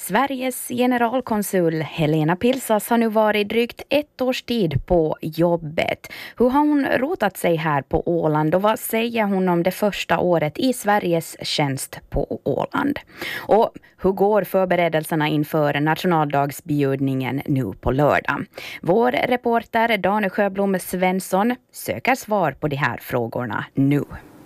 Sveriges generalkonsul Helena Pilsas har nu varit drygt 1 års tid på jobbet. Hur har hon rotat sig här på Åland och vad säger hon om det första året i Sveriges tjänst på Åland? Och hur går förberedelserna inför nationaldagsbjudningen nu på lördag? Vår reporter Dane Sjöblom Svensson söker svar på de här frågorna nu.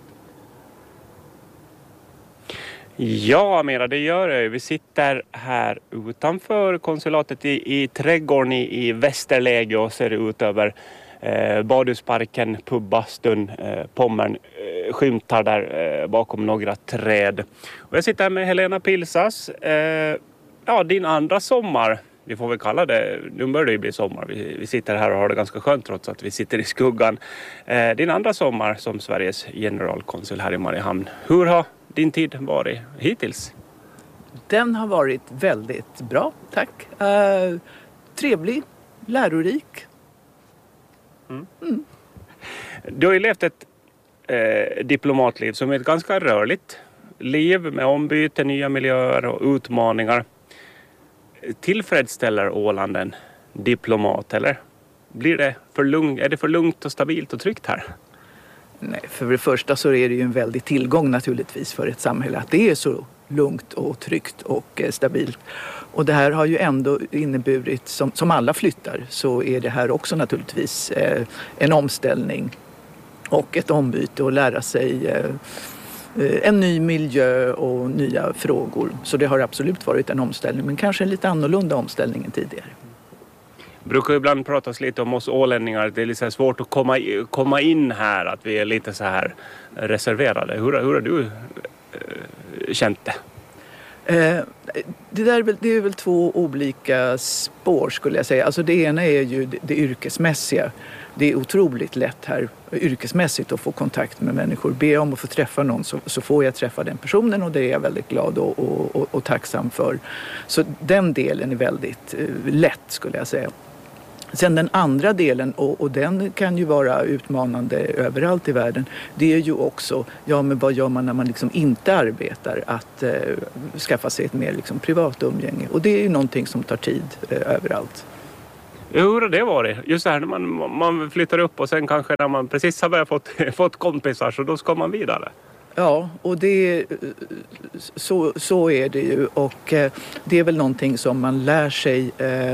Ja, Amira, det gör det. Vi sitter här utanför konsulatet i trädgården i Västerläge och ser ut över badhusparken, pubbastun, Pommern skymtar där bakom några träd. Och jag sitter här med Helena Pilsas. Din andra sommar, vi får väl kalla det, nu börjar det ju bli sommar. Vi sitter här och har det ganska skönt trots att vi sitter i skuggan. Din andra sommar som Sveriges generalkonsul här i Mariehamn. Hur har din tid varit hittills? Den har varit väldigt bra, tack. Trevlig, lärorik. Du har ju levt ett diplomatliv som är ett ganska rörligt liv med ombyte, nya miljöer och utmaningar. Tillfredsställer Åland en diplomat eller är det för lugnt och stabilt och tryggt här? Nej, för det första så är det ju en väldig tillgång naturligtvis för ett samhälle att det är så lugnt och tryggt och stabilt. Och det här har ju ändå inneburit, som alla flyttar, så är det här också naturligtvis en omställning och ett ombyte och lära sig en ny miljö och nya frågor. Så det har absolut varit en omställning, men kanske en lite annorlunda omställning än tidigare. Brukar ibland pratas lite om oss ålänningar att det är lite svårt att komma in här, att vi är lite så här reserverade. Hur har du känt det? Det är väl 2 olika spår skulle jag säga. Alltså det ena är ju det yrkesmässiga. Det är otroligt lätt här yrkesmässigt att få kontakt med människor. Be om att få träffa någon så får jag träffa den personen och det är jag väldigt glad och tacksam för. Så den delen är väldigt lätt skulle jag säga. Sen den andra delen, och den kan ju vara utmanande överallt i världen, det är ju också, men vad gör man när man liksom inte arbetar? Att skaffa sig ett mer liksom privat umgänge. Och det är ju någonting som tar tid överallt. Hur har det varit? Just det här när man flyttar upp och sen kanske när man precis har börjat fått kompisar så då ska man vidare. Ja, och så är det ju och det är väl någonting som man lär sig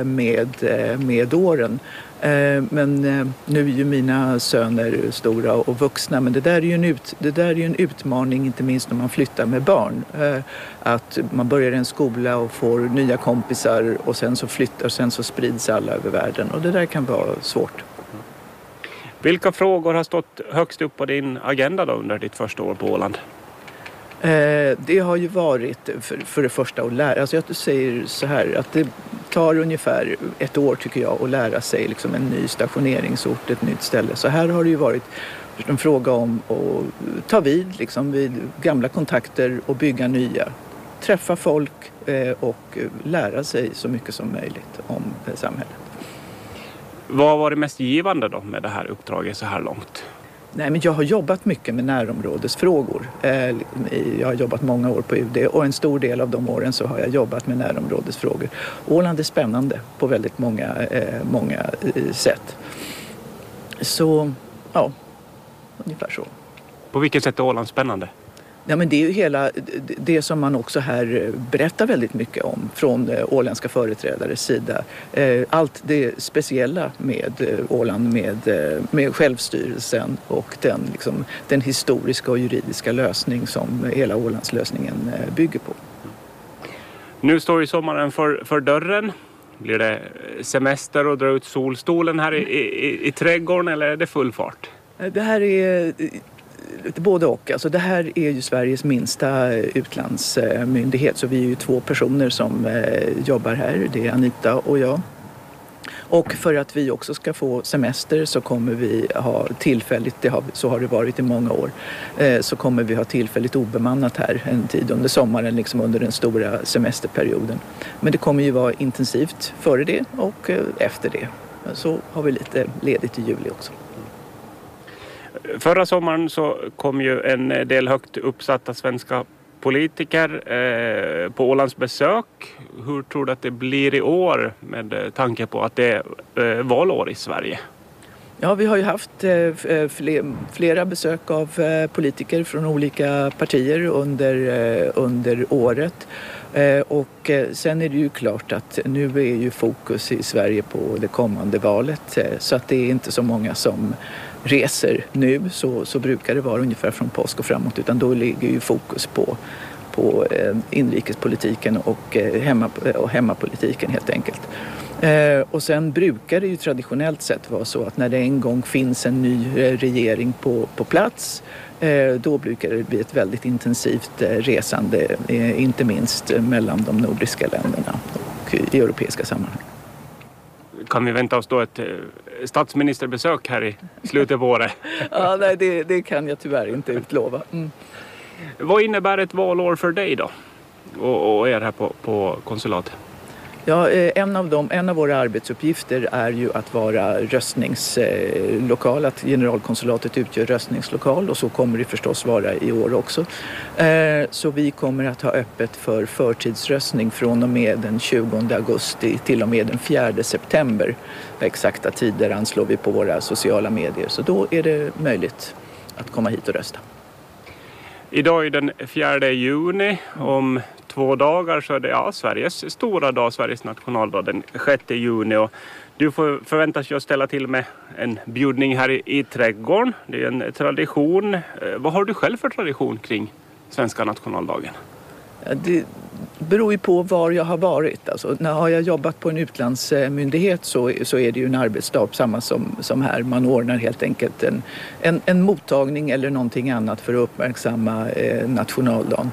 med åren. Men nu är ju mina söner stora och vuxna, men det där är ju en utmaning inte minst när man flyttar med barn. Att man börjar i en skola och får nya kompisar och sen så flyttar och sen så sprids alla över världen och det där kan vara svårt. Vilka frågor har stått högst upp på din agenda då under ditt första år på Åland? Det har ju varit för det första att lära. Alltså jag säger så här att det tar ungefär 1 år tycker jag att lära sig liksom en ny stationeringsort, ett nytt ställe. Så här har det ju varit en fråga om att ta vid gamla kontakter och bygga nya. Träffa folk och lära sig så mycket som möjligt om samhället. Vad var det mest givande då med det här uppdraget så här långt? Nej, men jag har jobbat mycket med närområdesfrågor. Jag har jobbat många år på UD och en stor del av de åren så har jag jobbat med närområdesfrågor. Åland är spännande på väldigt många sätt. Så, ja, ungefär så. På vilket sätt är Åland spännande? Ja, men det är ju hela det som man också här berättar väldigt mycket om från åländska företrädares sida. Allt det speciella med Åland, med självstyrelsen och den historiska och juridiska lösning som hela Ålandslösningen bygger på. Nu står ju sommaren för dörren. Blir det semester och dra ut solstolen här i trädgården eller är det full fart? Det här är både och. Alltså det här är ju Sveriges minsta utlandsmyndighet så vi är ju 2 personer som jobbar här. Det är Anita och jag. Och för att vi också ska få semester så kommer vi ha tillfälligt, så har det varit i många år, så kommer vi ha tillfälligt obemannat här en tid under sommaren, liksom under den stora semesterperioden. Men det kommer ju vara intensivt före det och efter det. Så har vi lite ledigt i juli också. Förra sommaren så kom ju en del högt uppsatta svenska politiker på Ålands besök. Hur tror du att det blir i år med tanke på att det är valår i Sverige? Ja, vi har ju haft flera besök av politiker från olika partier under året. Och sen är det ju klart att nu är ju fokus i Sverige på det kommande valet. Så att det är inte så många som reser nu, så brukar det vara ungefär från påsk och framåt. Utan då ligger ju fokus på inrikespolitiken och hemmapolitiken helt enkelt. Och sen brukar det ju traditionellt sett vara så att när det en gång finns en ny regering på plats, då brukar det bli ett väldigt intensivt resande, inte minst mellan de nordiska länderna och i europeiska sammanhang. Kan vi vänta oss då ett statsministerbesök här i slutet på året? Ja, nej, det kan jag tyvärr inte utlova. Mm. Vad innebär ett valår för dig då? Och er här på konsulatet? Ja, en av våra arbetsuppgifter är ju att vara röstningslokal, att generalkonsulatet utgör röstningslokal, och så kommer det förstås vara i år också. Så vi kommer att ha öppet för förtidsröstning från och med den 20 augusti till och med den 4 september. Exakta tider anslår vi på våra sociala medier, så då är det möjligt att komma hit och rösta. Idag är den 4 juni, om 2 dagar så är det Sveriges stora dag, Sveriges nationaldag, den 6 juni. Och du förväntas ju ställa till med en bjudning här i trädgården. Det är en tradition. Vad har du själv för tradition kring svenska nationaldagen? Ja, det beror ju på var jag har varit. Alltså, har jag jobbat på en utlandsmyndighet så är det ju en arbetsdag, samma som här. Man ordnar helt enkelt en mottagning eller någonting annat för att uppmärksamma nationaldagen.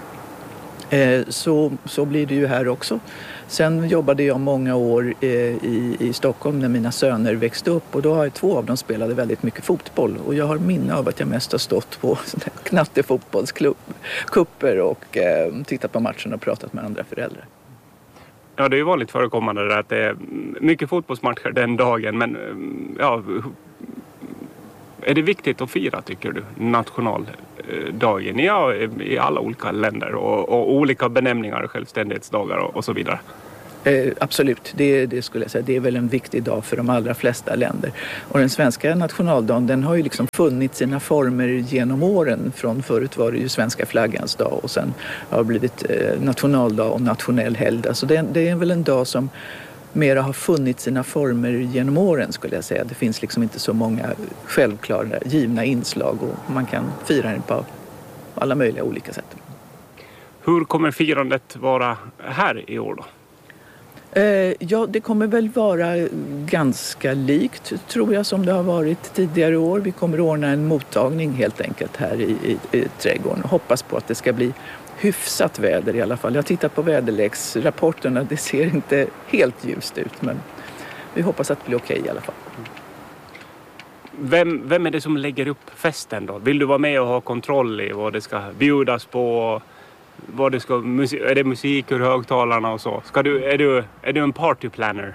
Så blir det ju här också. Sen jobbade jag många år i Stockholm när mina söner växte upp, och då har 2 av dem spelade väldigt mycket fotboll, och jag har minne av att jag mest har stått på knattefotbollskupper och tittat på matchen och pratat med andra föräldrar. Ja, det är ju vanligt förekommande där att det är mycket fotbollsmatcher den dagen, men ja, är det viktigt att fira, tycker du, nationaldagen i alla olika länder och olika benämningar, självständighetsdagar och så vidare? Absolut, det skulle jag säga. Det är väl en viktig dag för de allra flesta länder. Och den svenska nationaldagen, den har ju liksom funnit sina former genom åren. Från förut var det ju svenska flaggans dag, och sen har det blivit nationaldag och nationell helgdag. Så det är väl en dag som mera har funnit sina former genom åren, skulle jag säga. Det finns liksom inte så många självklara givna inslag, och man kan fira den på alla möjliga olika sätt. Hur kommer firandet vara här i år då? Ja, det kommer väl vara ganska likt, tror jag, som det har varit tidigare år. Vi kommer ordna en mottagning helt enkelt här i trädgården, och hoppas på att det ska bli hyfsat väder i alla fall. Jag har tittat på väderleksrapporterna, det ser inte helt ljust ut, men vi hoppas att det blir okej i alla fall. Vem är det som lägger upp festen då? Vill du vara med och ha kontroll i vad det ska bjudas på? Är det musik ur högtalarna och så? Är du en partyplanner?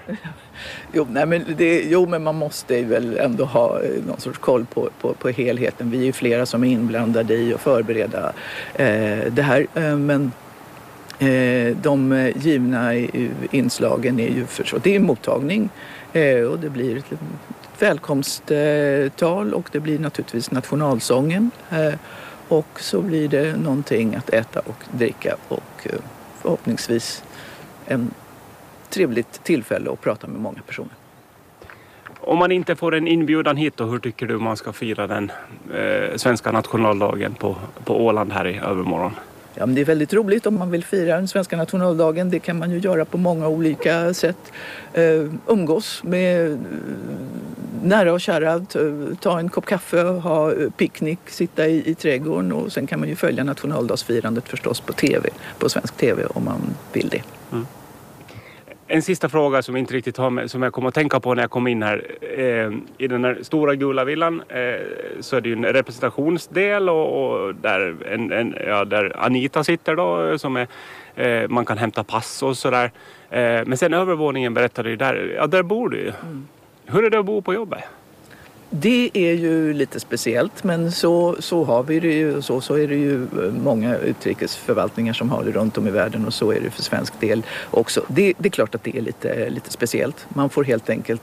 Men man måste väl ändå ha någon sorts koll på helheten. Vi är ju flera som är inblandade i att förbereda det här. Men de givna inslagen är ju förstås, det är mottagning, och det blir ett välkomsttal, och det blir naturligtvis nationalsången. Och så blir det någonting att äta och dricka, och förhoppningsvis en trevligt tillfälle att prata med många personer. Om man inte får en inbjudan hit, då, hur tycker du man ska fira den svenska nationaldagen på Åland här i övermorgon? Ja, men det är väldigt roligt om man vill fira den svenska nationaldagen. Det kan man ju göra på många olika sätt. Umgås med nära och kära, ta en kopp kaffe, ha picknick, sitta i trädgården, och sen kan man ju följa nationaldagsfirandet förstås på TV, på svensk TV, om man vill det. Mm. En sista fråga som inte riktigt som jag kom att tänka på när jag kom in här. I den här stora gula villan så är det ju en representationsdel, och där Anita sitter då, som är, man kan hämta pass och sådär. Men sen övervåningen berättade ju där bor du ju. Mm. Hur är det att bo på jobbet? Det är ju lite speciellt, men så har vi det ju. Så är det ju många utrikesförvaltningar som har det runt om i världen, och så är det för svensk del också. Det är klart att det är lite speciellt. Man får helt enkelt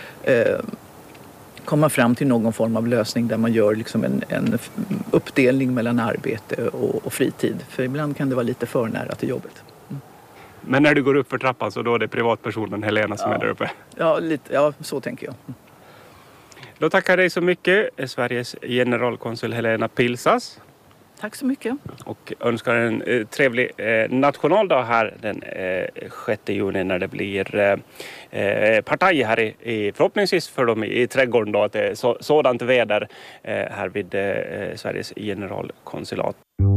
komma fram till någon form av lösning där man gör liksom en uppdelning mellan arbete och fritid. För ibland kan det vara lite för nära till jobbet. Men när du går upp för trappan så då är det privatpersonen Helena som är där uppe? Ja, så tänker jag. Då tackar jag dig så mycket, Sveriges generalkonsul Helena Pilsas. Tack så mycket. Och önskar en trevlig nationaldag här den 6 juni när det blir partaj här i förhoppningsvis för dem i trädgården då, att det är sådant väder här vid Sveriges generalkonsulat.